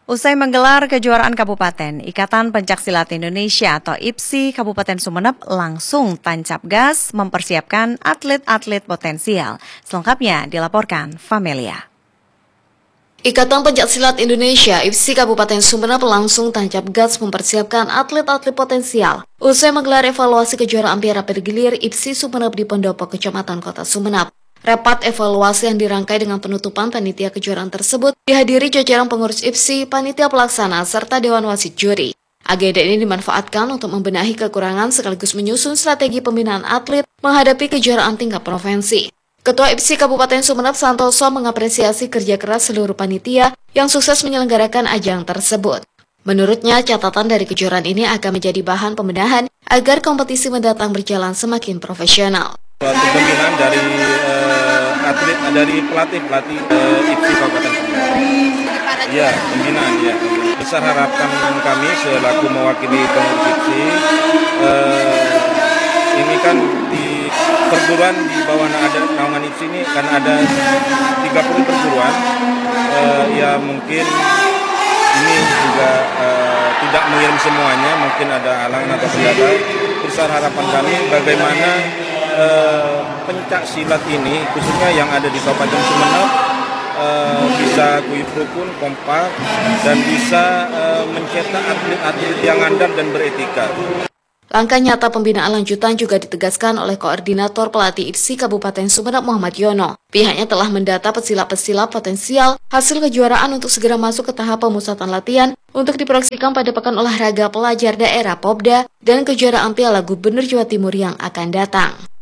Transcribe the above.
Usai menggelar kejuaraan kabupaten, Ikatan Pencaksilat Indonesia atau IPSI Kabupaten Sumeneb langsung tancap gas mempersiapkan atlet-atlet potensial. Selengkapnya dilaporkan Famelia. Ikatan Pencaksilat Indonesia IPSI Kabupaten Sumeneb langsung tancap gas mempersiapkan atlet-atlet potensial. Usai menggelar evaluasi kejuaraan piala bergilir IPSI Sumeneb di Pendopo, Kecamatan Kota Sumeneb. Rapat evaluasi yang dirangkai dengan penutupan panitia kejuaraan tersebut dihadiri jajaran pengurus IPSI, panitia pelaksana, serta Dewan Wasit Juri. Agenda ini dimanfaatkan untuk membenahi kekurangan sekaligus menyusun strategi pembinaan atlet menghadapi kejuaraan tingkat provinsi. Ketua IPSI Kabupaten Sumeneb Santoso mengapresiasi kerja keras seluruh panitia yang sukses menyelenggarakan ajang tersebut. Menurutnya, catatan dari kejuaraan ini akan menjadi bahan pembenahan agar kompetisi mendatang berjalan semakin profesional. Untuk pembinaan dari atlet, dari pelatih IPSI Kabupaten Sumeneb. Ya, pembinaan ya. Besar harapan kami selaku mewakili pengurus IPSI, ini kan di perguruan di bawah naungan IPSI ini kan ada 30 perguruan, ya mungkin ini juga tidak mengirim semuanya, mungkin ada halangan atau kendala. Besar harapan kami bagaimana pencak silat ini, khususnya yang ada di Kabupaten Sumeneb, bisa guyup rukun, kompak, dan bisa mencetak atlet-atlet yang andal dan beretika. Langkah nyata pembinaan lanjutan juga ditegaskan oleh Koordinator Pelatih IPSI Kabupaten Sumeneb Muhammad Yono. Pihaknya telah mendata pesilap-pesilap potensial hasil kejuaraan untuk segera masuk ke tahap pemusatan latihan untuk diproyeksikan pada Pekan Olahraga Pelajar Daerah Popda dan kejuaraan Piala Gubernur Jawa Timur yang akan datang.